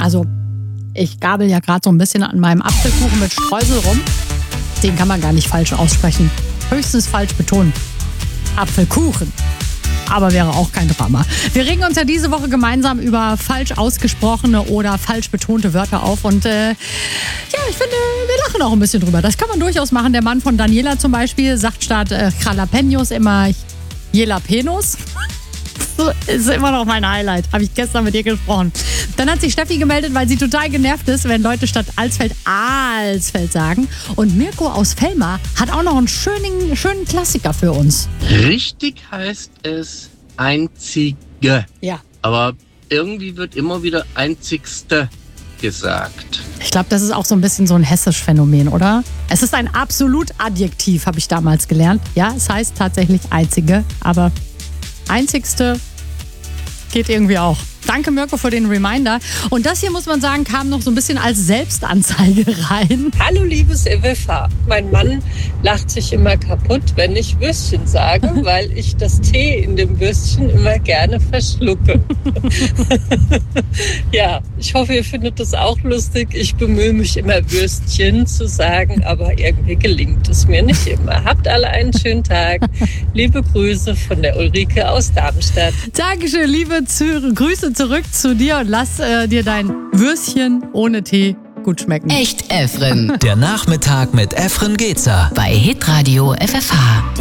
Also, ich gabel ja gerade so ein bisschen an meinem Apfelkuchen mit Streusel rum. Den kann man gar nicht falsch aussprechen. Höchstens falsch betonen. Apfelkuchen. Aber wäre auch kein Drama. Wir regen uns ja diese Woche gemeinsam über falsch ausgesprochene oder falsch betonte Wörter auf. Und ich finde, wir lachen auch ein bisschen drüber. Das kann man durchaus machen. Der Mann von Daniela zum Beispiel sagt statt Jalapenos immer Jalapenos. Ist immer noch mein Highlight. Habe ich gestern mit ihr gesprochen. Dann hat sich Steffi gemeldet, weil sie total genervt ist, wenn Leute statt Alsfeld sagen. Und Mirko aus Velma hat auch noch einen schönen Klassiker für uns. Richtig heißt es einzige. Ja. Aber irgendwie wird immer wieder einzigste gesagt. Ich glaube, das ist auch so ein bisschen so ein hessisch Phänomen, oder? Es ist ein Absolut-Adjektiv, habe ich damals gelernt. Ja, es heißt tatsächlich einzige, aber einzigste geht irgendwie auch. Danke, Mirko, für den Reminder. Und das hier, muss man sagen, kam noch so ein bisschen als Selbstanzeige rein. Hallo, liebes FFH. Mein Mann lacht sich immer kaputt, wenn ich Würstchen sage, weil ich das T in dem Würstchen immer gerne verschlucke. Ja, ich hoffe, ihr findet das auch lustig. Ich bemühe mich immer, Würstchen zu sagen, aber irgendwie gelingt es mir nicht immer. Habt alle einen schönen Tag. Liebe Grüße von der Ulrike aus Darmstadt. Dankeschön, liebe Grüße zurück zu dir und lass dir dein Würstchen ohne Tee gut schmecken. Echt Efren. Der Nachmittag mit Efren Gezer. Bei Hitradio FFH.